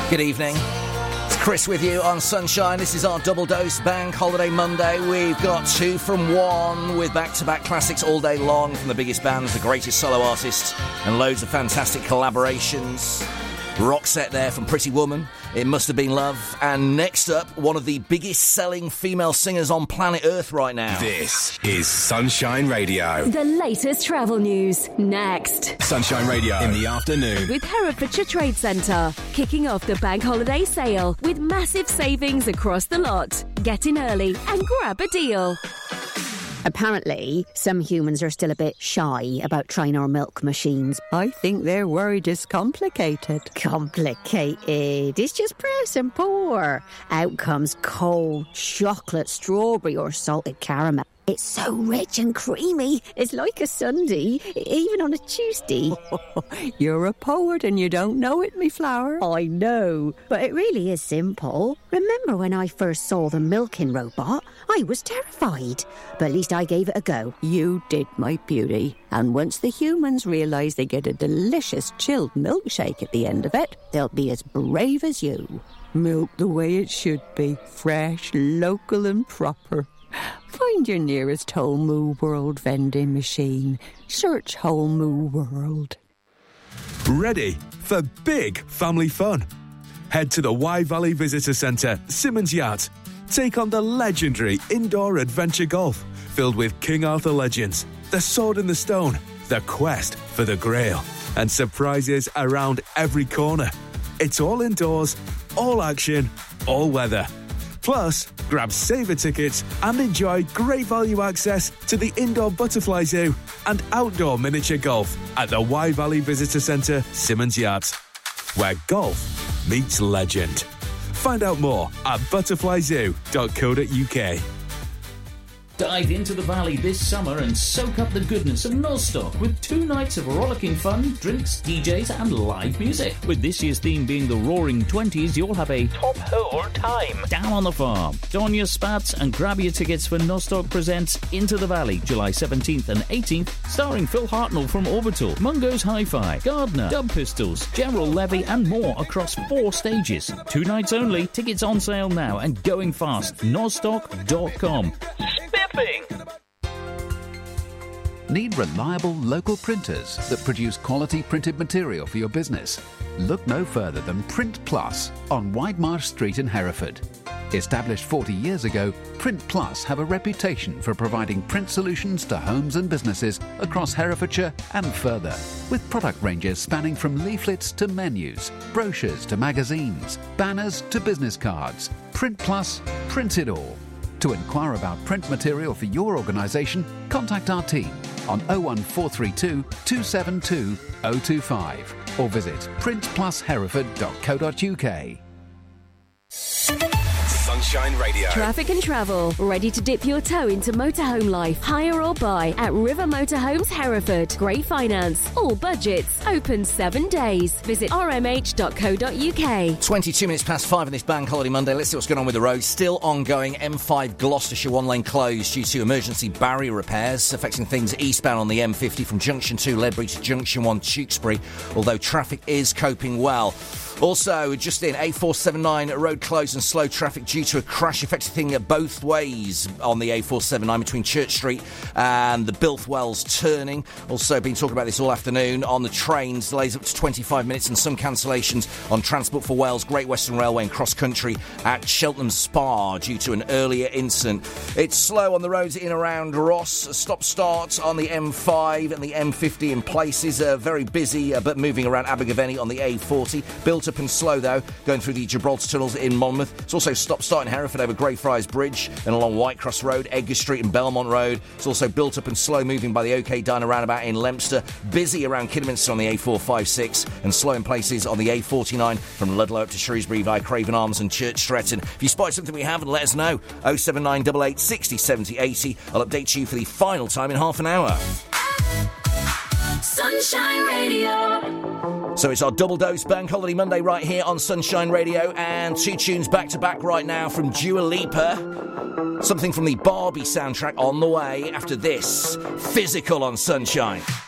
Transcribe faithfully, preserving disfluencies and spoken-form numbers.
Good evening. It's Chris with you on Sunshine. This is our Double Dose Bank Holiday Monday. We've got two from one with back-to-back classics all day long from the biggest bands, the greatest solo artists, and loads of fantastic collaborations. Rock set there from Pretty Woman, It Must Have Been Love. And next up, one of the biggest selling female singers on planet Earth right now. This is Sunshine Radio. The latest travel news, next. Sunshine Radio in the afternoon. With Herefordshire Trade Centre, kicking off the bank holiday sale with massive savings across the lot. Get in early and grab a deal. Apparently, some humans are still a bit shy about trying our milk machines. I think they're worried it's complicated. Complicated? It's just press and pour. Out comes cold chocolate, strawberry or salted caramel. It's so rich and creamy. It's like a sundae, even on a Tuesday. You're a poet and you don't know it, me flower. I know, but it really is simple. Remember when I first saw the milking robot? I was terrified, but at least I gave it a go. You did, my beauty. And once the humans realise they get a delicious chilled milkshake at the end of it, they'll be as brave as you. Milk the way it should be. Fresh, local and proper. Find your nearest Whole Moo World vending machine. Search Whole Moo World. Ready for big family fun? Head to the Wye Valley Visitor Centre, Simmons Yacht. Take on the legendary indoor adventure golf, filled with King Arthur legends, the Sword in the Stone, the quest for the Grail, and surprises around every corner. It's all indoors, all action, all weather. Plus, grab saver tickets and enjoy great value access to the indoor butterfly zoo and outdoor miniature golf at the Wye Valley Visitor Centre, Simmons Yacht, where golf meets legend. Find out more at butterfly zoo dot co dot uk. Dive into the valley this summer and soak up the goodness of Nostock with two nights of rollicking fun, drinks, D Js and live music. With this year's theme being the Roaring Twenties, you'll have a top hole time down on the farm. Don your spats and grab your tickets for Nostock Presents Into the Valley, July seventeenth and eighteenth, starring Phil Hartnell from Orbital, Mungo's Hi-Fi, Gardner, Dub Pistols, General Levy and more across four stages. Two nights only, tickets on sale now and going fast. nostock dot com. Need reliable local printers that produce quality printed material for your business? Look no further than Print Plus on Widemarsh Street in Hereford. Established forty years ago, Print Plus have a reputation for providing print solutions to homes and businesses across Herefordshire and further, with product ranges spanning from leaflets to menus, brochures to magazines, banners to business cards. Print Plus, print it all. To inquire about print material for your organisation, contact our team on oh one four three two, two seven two, oh two five or visit print plus hereford dot co dot uk. Sunshine Radio. Traffic and travel. Ready to dip your toe into motorhome life? Hire or buy at River Motorhomes Hereford. Great finance. All budgets. Open seven days. Visit r m h dot co dot uk. twenty-two minutes past five on this Bank Holiday Monday. Let's see what's going on with the road. Still ongoing. M five Gloucestershire one lane closed due to emergency barrier repairs affecting things eastbound on the M fifty from Junction two Ledbury to Junction one Tewkesbury, although traffic is coping well. Also, just in, A four seventy-nine road closed and slow traffic due to a crash affecting both ways on the A four seventy-nine between Church Street and the Bilthwells turning. Also been talking about this all afternoon on the trains. Delays up to twenty-five minutes and some cancellations on Transport for Wales, Great Western Railway and cross country at Cheltenham Spa due to an earlier incident. It's slow on the roads in around Ross. Stop-start on the M five and the M fifty in places. Uh, very busy, uh, but moving around Abergavenny on the A forty. Built up and slow, though, going through the Gibraltar tunnels in Monmouth. It's also stop-start in Hereford over Greyfriars Bridge and along Whitecross Road, Edgar Street and Belmont Road. It's also built up and slow moving by the OK Diner roundabout in Leominster. Busy around Kidderminster on the A four fifty-six and slow in places on the A forty-nine from Ludlow up to Shrewsbury via Craven Arms and Church Stretton. If you spot something we haven't, let us know. oh seven nine eight eight, six oh, seven oh, eight oh. I'll update you for the final time in half an hour. Sunshine Radio. So it's our Double Dose Bank Holiday Monday right here on Sunshine Radio, and two tunes back-to-back right now from Dua Lipa. Something from the Barbie soundtrack on the way after this. Physical on Sunshine.